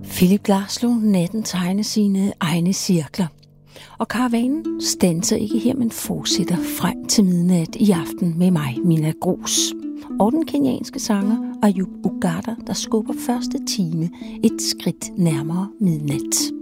Philip Glasslow, natten tegner sine egne cirkler. Og karavanen standser ikke her, men fortsætter frem til midnat i aften med mig, Minna Grus. Og den kenyanske sanger Ayub Ogata, der skubber første time et skridt nærmere midnat.